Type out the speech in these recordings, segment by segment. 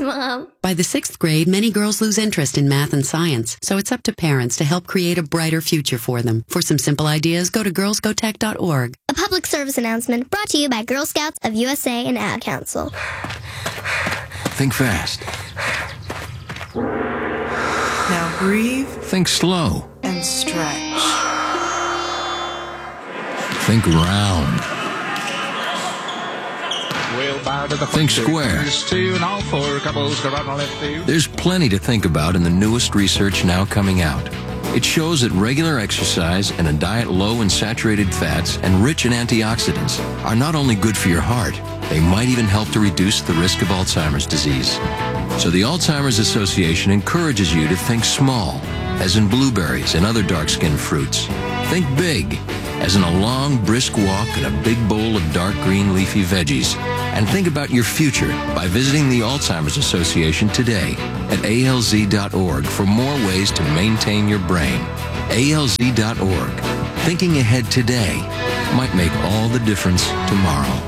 Mom. By the 6th grade, many girls lose interest in math and science, so it's up to parents to help create a brighter future for them. For some simple ideas, go to girlsgotech.org. A public service announcement brought to you by Girl Scouts of USA and Ad Council. Think fast. Now breathe. Think slow. And stretch. Think round. Think square. There's plenty to think about in the newest research now coming out. It shows that regular exercise and a diet low in saturated fats and rich in antioxidants are not only good for your heart, they might even help to reduce the risk of Alzheimer's disease. So the Alzheimer's Association encourages you to think small, as in blueberries and other dark-skinned fruits. Think big, as in a long, brisk walk and a big bowl of dark green leafy veggies. And think about your future by visiting the Alzheimer's Association today at alz.org for more ways to maintain your brain. alz.org. Thinking ahead today might make all the difference tomorrow.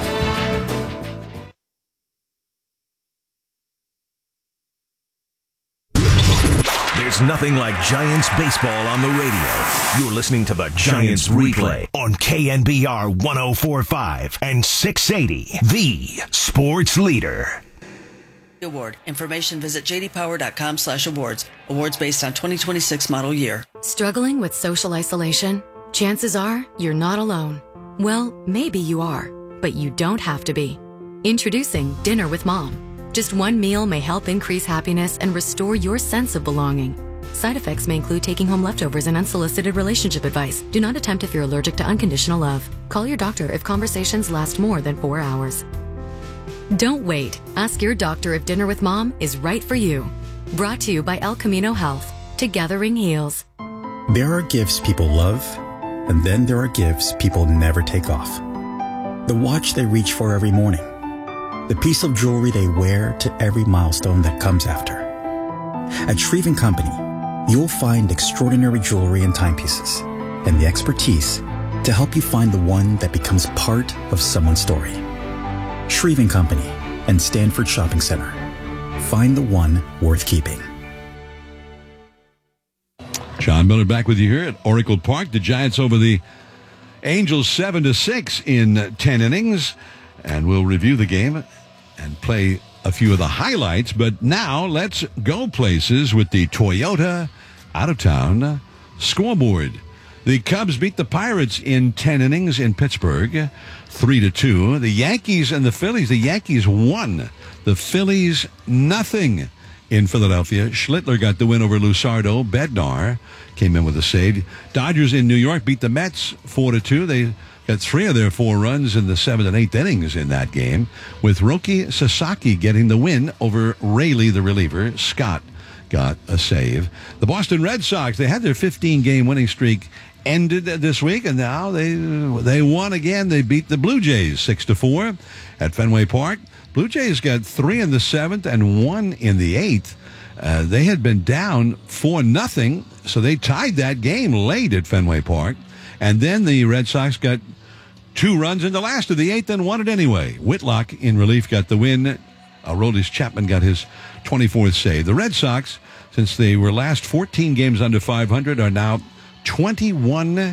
There's nothing like Giants baseball on the radio. You're listening to the Giants Replay on KNBR 104.5 and 680, the sports leader. Award. Information visit jdpower.com/awards. Awards based on 2026 model year. Struggling with social isolation? Chances are you're not alone. Well, maybe you are, but you don't have to be. Introducing Dinner with Mom. Just one meal may help increase happiness and restore your sense of belonging. Side effects may include taking home leftovers and unsolicited relationship advice. Do not attempt if you're allergic to unconditional love. Call your doctor if conversations last more than 4 hours. Don't wait. Ask your doctor if Dinner with Mom is right for you. Brought to you by El Camino Health. Together ring heals. There are gifts people love, and then there are gifts people never take off. The watch they reach for every morning. The piece of jewelry they wear to every milestone that comes after. At Shreve & Company, you'll find extraordinary jewelry and timepieces, and the expertise to help you find the one that becomes part of someone's story. Shreve & Company and Stanford Shopping Center. Find the one worth keeping. John Miller back with you here at Oracle Park. The Giants over the Angels 7-6 in 10 innings. And we'll review the game and play a few of the highlights. But now let's go places with the Toyota out-of-town scoreboard. The Cubs beat the Pirates in 10 innings in Pittsburgh, 3-2. The Yankees and the Phillies. The Yankees won. The Phillies, nothing in Philadelphia. Schlittler got the win over Lusardo. Bednar came in with a save. Dodgers in New York beat the Mets 4-2. They got 3 of their 4 runs in the 7th and 8th innings in that game, with Roki Sasaki getting the win over Raley, the reliever. Scott got a save. The Boston Red Sox, they had their 15-game winning streak ended this week, and now they won again. They beat the Blue Jays 6-4 at Fenway Park. Blue Jays got 3 in the 7th and 1 in the 8th. They had been down 4-0, so they tied that game late at Fenway Park. And then the Red Sox got 2 runs in the last of the 8th and won it anyway. Whitlock in relief got the win. Aroldis Chapman got his 24th save. The Red Sox, since they were last 14 games under 500, are now 21-3.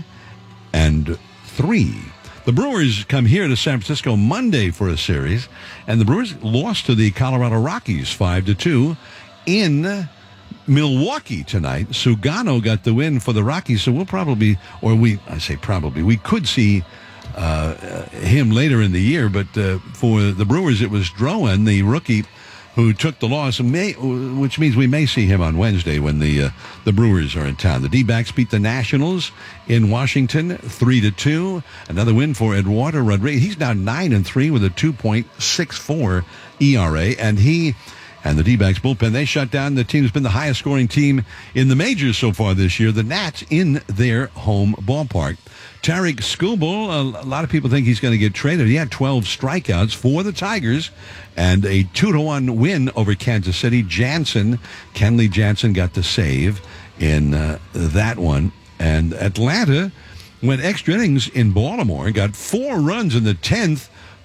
The Brewers come here to San Francisco Monday for a series, and the Brewers lost to the Colorado Rockies 5-2 in Milwaukee tonight. Sugano got the win for the Rockies, so we'll probably, we could see him later in the year, but for the Brewers it was Drowan, the rookie, who took the loss, which means we may see him on Wednesday when the Brewers are in town. The D-backs beat the Nationals in Washington 3-2. Another win for Eduardo Rodriguez. He's now 9-3 with a 2.64 ERA, and he and the D-backs bullpen, they shut down the team that's been the highest scoring team in the majors so far this year, the Nats, in their home ballpark. Tarik Skubal, a lot of people think he's going to get traded. He had 12 strikeouts for the Tigers and a 2-1 win over Kansas City. Kenley Jansen got the save in that one. And Atlanta went extra innings in Baltimore, got 4 runs in the 10th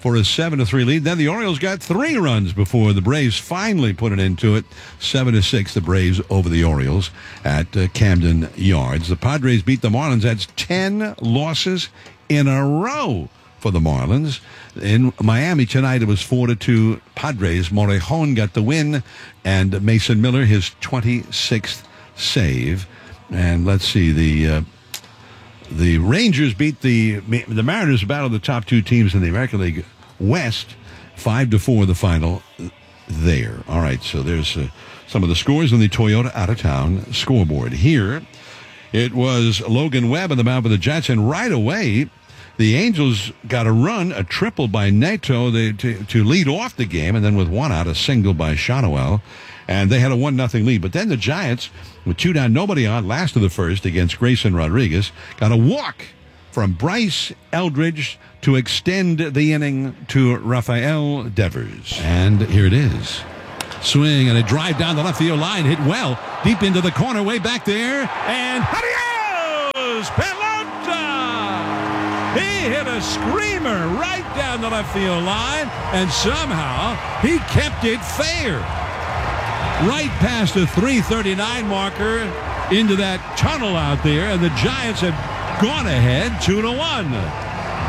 for a 7-3 lead. Then the Orioles got 3 runs before the Braves finally put it into it. 7-6, the Braves over the Orioles at Camden Yards. The Padres beat the Marlins. That's 10 losses in a row for the Marlins. In Miami tonight, it was 4-2 Padres. Morejon got the win, and Mason Miller his 26th save. And let's see, the Rangers beat the Mariners, battled the top 2 teams in the American League West, 5-4 the final there. All right, so there's some of the scores on the Toyota out-of-town scoreboard. Here, it was Logan Webb on the mound for the Giants, and right away, the Angels got a run, a triple by Neto to lead off the game, and then with 1 out, a single by Shotwell, and they had a 1-0 lead. But then the Giants, with 2 down, nobody on, last of the first against Grayson Rodriguez, got a walk from Bryce Eldridge to extend the inning to Rafael Devers. And here it is. Swing and a drive down the left field line, hit well, deep into the corner, way back there, and adios, Pelota! He hit a screamer right down the left field line, and somehow he kept it fair. Right past the 339 marker into that tunnel out there, and the Giants have gone ahead 2-1.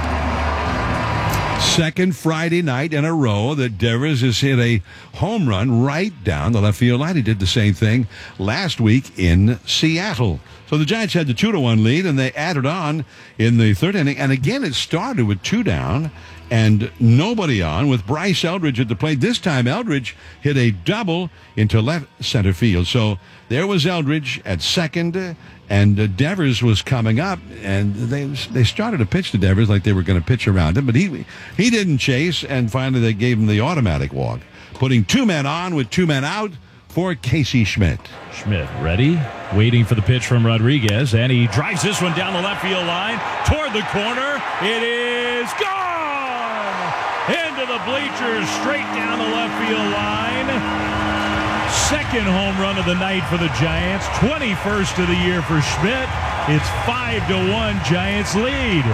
Second Friday night in a row that Devers has hit a home run right down the left field line. He did the same thing last week in Seattle. So the Giants had the 2-1 lead, and they added on in the third inning. And again, it started with 2 down and nobody on with Bryce Eldridge at the plate. This time, Eldridge hit a double into left center field. So there was Eldridge at second, and Devers was coming up, and they started to pitch to Devers like they were going to pitch around him, but he didn't chase, and finally they gave him the automatic walk, putting 2 men on with 2 men out for Casey Schmidt. Schmidt ready, waiting for the pitch from Rodriguez, and he drives this one down the left field line toward the corner. It is gone! Into the bleachers, straight down the left field line. Second home run of the night for the Giants, 21st of the year for Schmidt. It's 5-1 Giants lead.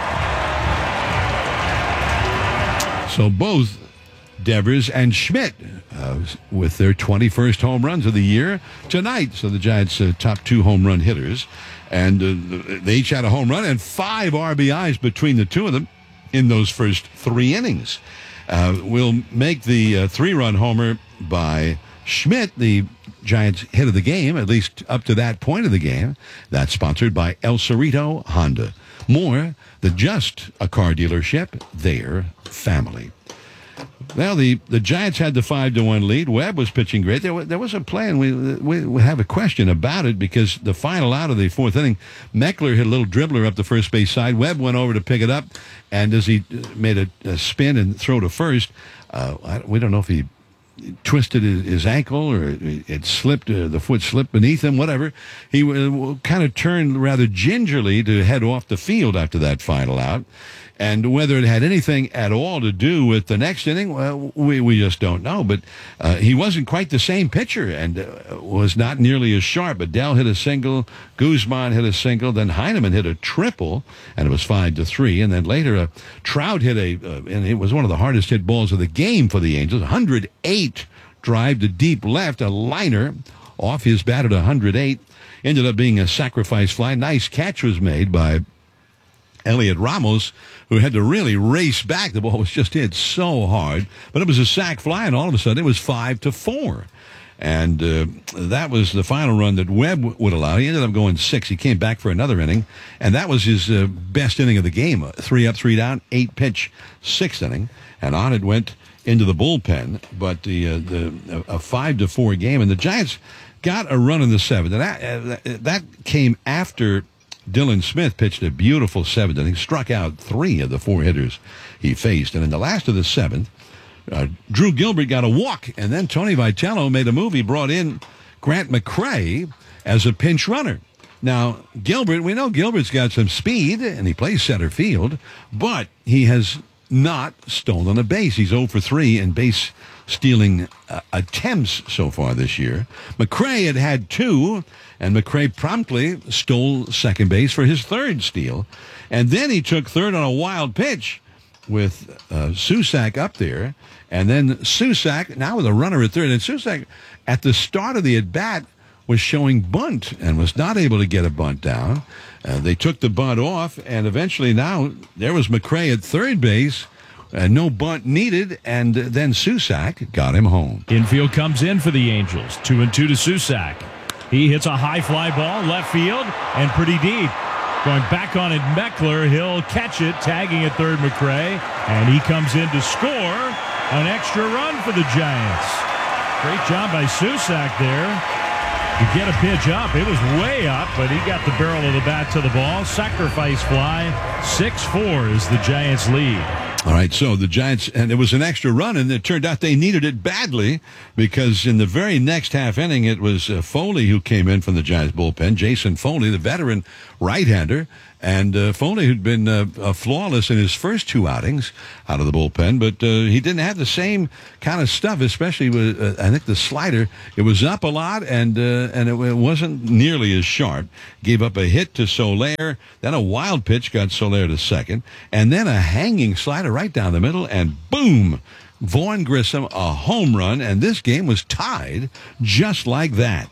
So both Devers and Schmidt with their 21st home runs of the year tonight. So the Giants' top 2 home run hitters. And they each had a home run and 5 RBIs between the 2 of them in those first 3 innings. We'll make the 3-run homer by Schmidt, the Giants' hit of the game, at least up to that point of the game. That's sponsored by El Cerrito Honda. More than just a car dealership, their family. Well, the Giants had the 5-1 lead. Webb was pitching great. There was a play, and we have a question about it because the final out of the 4th inning, Meckler hit a little dribbler up the first base side. Webb went over to pick it up, and as he made a spin and throw to first, we don't know if he twisted his ankle or it slipped, the foot slipped beneath him, whatever. He kind of turned rather gingerly to head off the field after that final out. And whether it had anything at all to do with the next inning, well, we just don't know. But he wasn't quite the same pitcher and was not nearly as sharp. But Dell hit a single, Guzman hit a single, then Heineman hit a triple, and it was 5-3. And then later, Trout hit and it was one of the hardest hit balls of the game for the Angels, 108 drive to deep left, a liner off his bat at 108. Ended up being a sacrifice fly. Nice catch was made by Elliot Ramos, who had to really race back. The ball was just hit so hard. But it was a sac fly, and all of a sudden it was 5-4. And that was the final run that Webb would allow. He ended up going 6. He came back for another inning, and that was his best inning of the game. 3 up, 3 down, 8-pitch, 6th inning. And on it went into the bullpen. But a 5-4 game, and the Giants got a run in the 7th. And that came after Dylan Smith pitched a beautiful 7th inning, struck out 3 of the 4 hitters he faced. And in the last of the 7th, Drew Gilbert got a walk, and then Tony Vitello made a move. He brought in Grant McCray as a pinch runner. Now, Gilbert, we know Gilbert's got some speed, and he plays center field, but he has not stolen a base. He's 0 for 3 in base stealing attempts so far this year. McCray had 2, and McCray promptly stole second base for his 3rd steal. And then he took third on a wild pitch, with Susac up there, and then Susac now with a runner at third, and Susac at the start of the at-bat was showing bunt and was not able to get a bunt down. They took the bunt off, and eventually now there was McRae at third base. No bunt needed, and then Susac got him home. Infield comes in for the Angels. 2-2 to Susac. He hits a high fly ball, left field, and pretty deep. Going back on it, Meckler. He'll catch it, tagging at third McRae, and he comes in to score an extra run for the Giants. Great job by Susac there to get a pitch up. It was way up, but he got the barrel of the bat to the ball. Sacrifice fly. 6-4 is the Giants' lead. All right, so the Giants, and it was an extra run, and it turned out they needed it badly because in the very next half inning, it was Foley who came in from the Giants bullpen, Jason Foley, the veteran right-hander, and Foley had been flawless in his first two outings out of the bullpen, but he didn't have the same kind of stuff, especially with, I think, the slider. It was up a lot, and it wasn't nearly as sharp. Gave up a hit to Soler, then a wild pitch got Soler to second, and then a hanging slider right down the middle, and boom, Vaughn Grissom, a home run, and this game was tied just like that.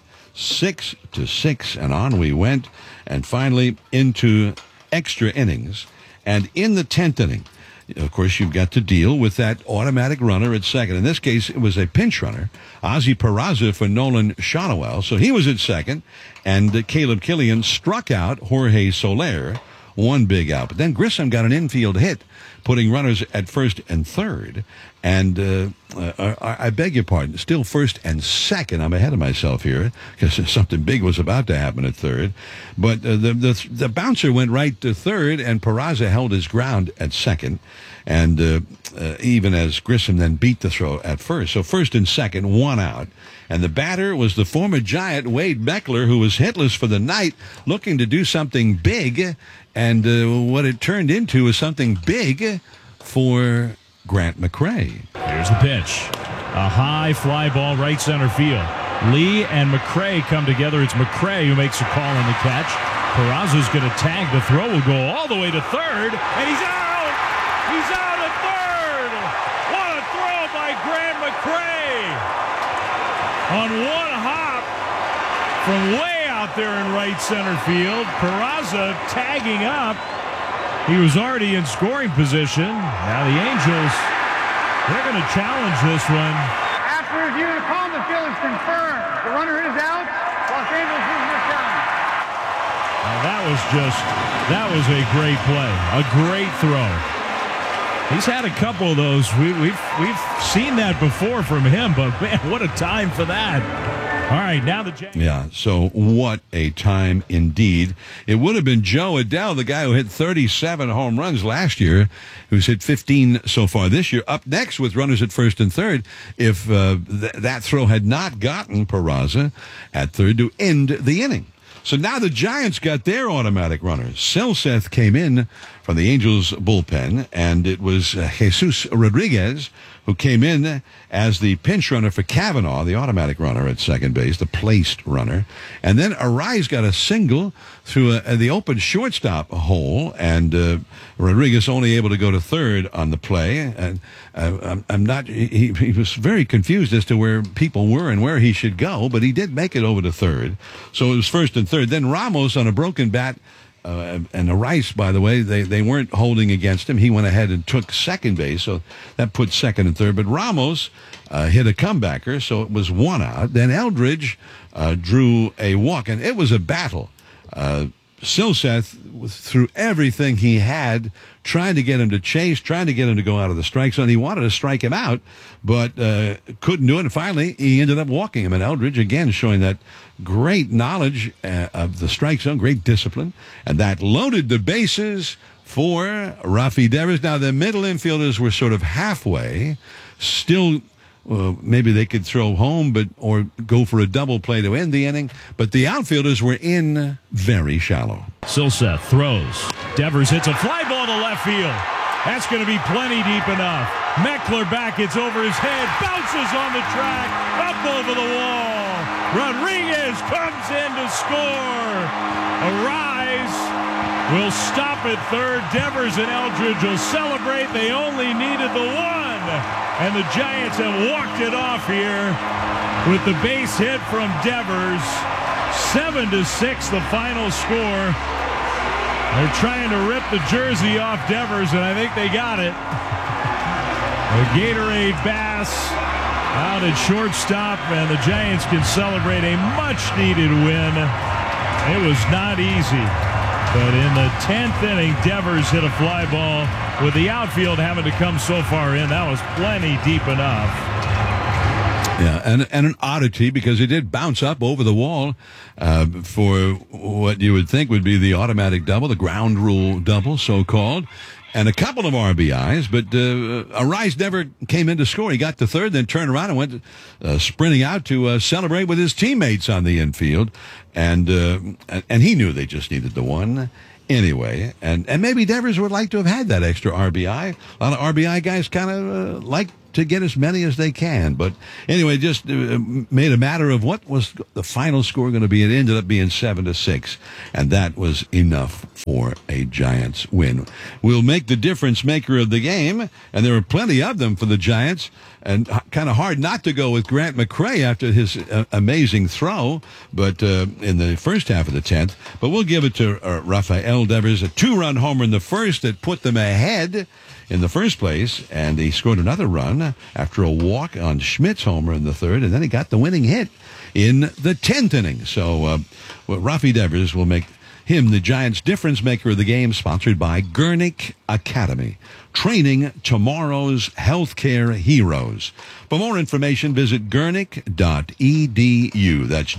6-6, and on we went, and finally into extra innings. And in the 10th inning, of course, you've got to deal with that automatic runner at second. In this case, it was a pinch runner, Ozzie Peraza for Nolan Shotwell. So he was at second, and Caleb Killian struck out Jorge Soler, one big out. But then Grissom got an infield hit, putting runners at first and third. And I beg your pardon, still first and second. I'm ahead of myself here because something big was about to happen at third. But the bouncer went right to third, and Peraza held his ground at second. And even as Grissom then beat the throw at first. So first and second, one out. And the batter was the former Giant Wade Meckler, who was hitless for the night, looking to do something big. And what it turned into was something big for Grant McRae. Here's the pitch. A high fly ball right center field. Lee and McRae come together. It's McRae who makes a call on the catch. Peraza's going to tag. The throw will go all the way to third, and he's out! He's out at third! What a throw by Grant McRae! On one hop from way out there in right center field. Peraza tagging up. He was already in scoring position. Now the Angels, they're going to challenge this one. After review, the call on the field is confirmed. The runner is out. Los Angeles is the challenge. That was a great play. A great throw. He's had a couple of those. We've seen that before from him, but man, what a time for that. All right, now the Giants. Yeah, so what a time indeed. It would have been Joe Adell, the guy who hit 37 home runs last year, who's hit 15 so far this year, up next with runners at first and third, if that throw had not gotten Peraza at third to end the inning. So now the Giants got their automatic runners. Silseth came in from the Angels bullpen, and it was Jesus Rodriguez who came in as the pinch runner for Cavanaugh, the automatic runner at second base, the placed runner. And then Arise got a single through the open shortstop hole, and Rodriguez only able to go to third on the play. And I'm not. He was very confused as to where people were and where he should go, but he did make it over to third. So it was first and third. Then Ramos on a broken bat. And Rice, by the way, they weren't holding against him. He went ahead and took second base, so that put second and third. But Ramos hit a comebacker, so it was one out. Then Eldridge drew a walk, and it was a battle. Silseth threw everything he had, trying to get him to chase, trying to get him to go out of the strike zone. He wanted to strike him out, but couldn't do it. And finally, he ended up walking him. And Eldridge, again, showing that great knowledge of the strike zone, great discipline. And that loaded the bases for Rafi Devers. Now, the middle infielders were sort of halfway, still. Maybe they could throw home, or go for a double play to end the inning. But the outfielders were in very shallow. Silseth throws. Devers hits a fly ball to left field. That's going to be plenty deep enough. Meckler back, it's over his head, bounces on the track, up over the wall. Rodriguez comes in to score. Arise will stop at third. Devers and Eldridge will celebrate. They only needed the one. And the Giants have walked it off here with the base hit from Devers. 7-6, the final score. They're trying to rip the jersey off Devers, and I think they got it. The Gatorade Bass out at shortstop, and the Giants can celebrate a much-needed win. It was not easy, but in the 10th inning, Devers hit a fly ball with the outfield having to come so far in. That was plenty deep enough. Yeah, and an oddity because it did bounce up over the wall for what you would think would be the automatic double, the ground rule double, so-called, and a couple of RBIs, but Arise never came in to score. He got to third, then turned around and went sprinting out to celebrate with his teammates on the infield, and he knew they just needed the one. Anyway, and maybe Devers would like to have had that extra RBI. A lot of RBI guys kind of like to get as many as they can. But anyway, just made a matter of what was the final score going to be. It ended up being 7-6, and that was enough for a Giants win. We'll make the difference maker of the game, and there were plenty of them for the Giants, and kind of hard not to go with Grant McCray after his amazing throw, but in the first half of the 10th. But we'll give it to Rafael Devers, a 2-run homer in the first that put them ahead in the first place, and he scored another run after a walk on Schmidt's homer in the third, and then he got the winning hit in the 10th inning. So Rafi Devers will make him the Giants' difference maker of the game, sponsored by Gurnick Academy, training tomorrow's healthcare heroes. For more information, visit gurnick.edu. That's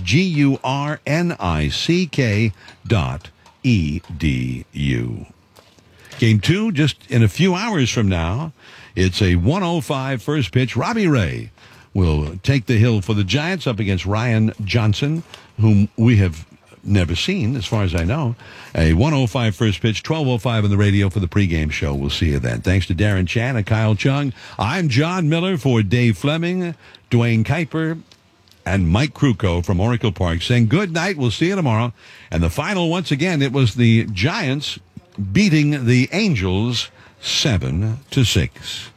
GURNICK.edu. Game 2, just in a few hours from now. It's a 105 first pitch. Robbie Ray will take the hill for the Giants up against Ryan Johnson, whom we have never seen, as far as I know. A 105 first pitch, 12:05 on the radio for the pregame show. We'll see you then. Thanks to Darren Chan and Kyle Chung. I'm John Miller for Dave Fleming, Dwayne Kuiper, and Mike Krukow from Oracle Park saying good night. We'll see you tomorrow. And the final, once again, it was the Giants beating the Angels 7-6.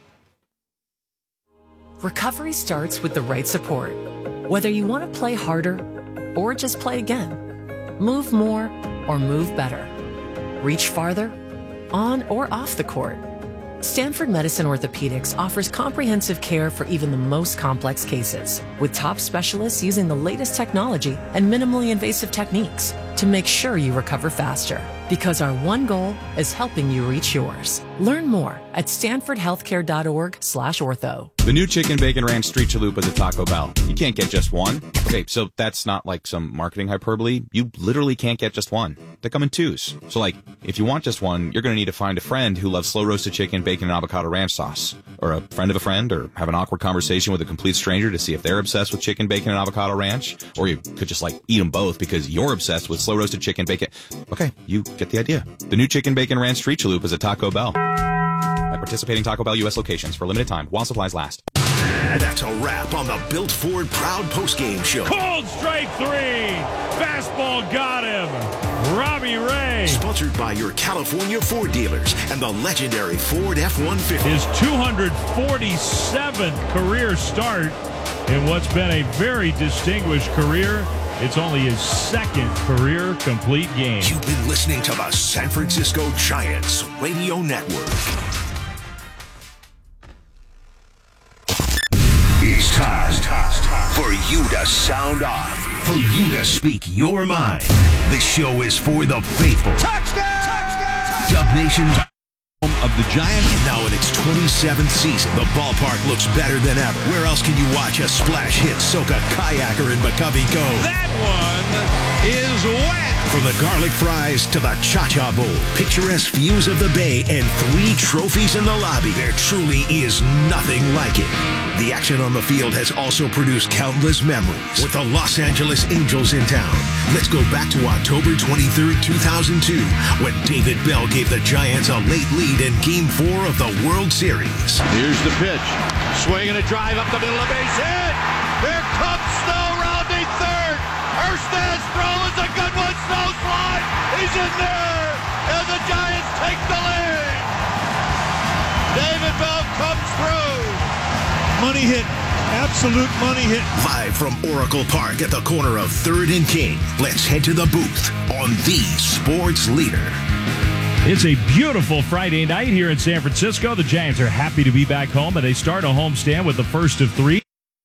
Recovery starts with the right support. Whether you want to play harder or just play again, move more or move better, reach farther, on or off the court, Stanford Medicine Orthopedics offers comprehensive care for even the most complex cases, with top specialists using the latest technology and minimally invasive techniques to make sure you recover faster. Because our one goal is helping you reach yours. Learn more at stanfordhealthcare.org/ortho. The new Chicken Bacon Ranch Street Chalupa is at Taco Bell. You can't get just one. Okay, so that's not like some marketing hyperbole. You literally can't get just one. They come in twos. So like, if you want just one, you're going to need to find a friend who loves slow roasted chicken, bacon, and avocado ranch sauce. Or a friend of a friend, or have an awkward conversation with a complete stranger to see if they're obsessed with chicken, bacon, and avocado ranch. Or you could just like eat them both because you're obsessed with slow roasted chicken, bacon. Okay, you get the idea. The new Chicken Bacon Ranch Street Chalupa is at Taco Bell. At participating Taco Bell U.S. locations for a limited time while supplies last. And that's a wrap on the Built Ford Proud Postgame Show. Called strike 3. Fastball got him. Robbie Ray. Sponsored by your California Ford dealers and the legendary Ford F-150. His 247th career start in what's been a very distinguished career. It's only his second career complete game. You've been listening to the San Francisco Giants Radio Network. It's time for you to sound off, for you to speak your mind. This show is for the faithful. Touchdown! Dub Nation's of the Giants. And now in its 27th season, the ballpark looks better than ever. Where else can you watch a splash hit soak a kayaker in McCovey Cove? That one is wet. From the garlic fries to the cha-cha bowl, picturesque views of the bay, and 3 trophies in the lobby, there truly is nothing like it. The action on the field has also produced countless memories. With the Los Angeles Angels in town, let's go back to October 23rd, 2002, when David Bell gave the Giants a late lead in Game 4 of the World Series. Here's the pitch. Swing and a drive up the middle of the base hit. Here comes Snow rounding third. Erstad's throw is a good one. Snow's fly. He's in there. And the Giants take the lead. David Bell comes through. Money hit. Absolute money hit. Live from Oracle Park at the corner of 3rd and King. Let's head to the booth on the Sports Leader. It's a beautiful Friday night here in San Francisco. The Giants are happy to be back home, and they start a homestand with the first of 3.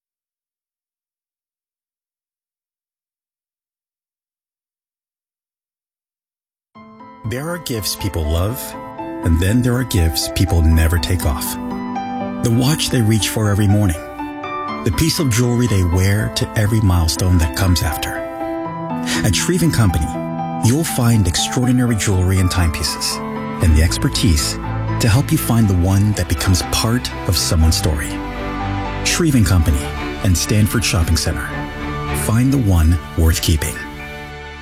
There are gifts people love, and then there are gifts people never take off. The watch they reach for every morning. The piece of jewelry they wear to every milestone that comes after. At Shreve & Company, you'll find extraordinary jewelry and timepieces, and the expertise to help you find the one that becomes part of someone's story. Shreve & Company and Stanford Shopping Center. Find the one worth keeping.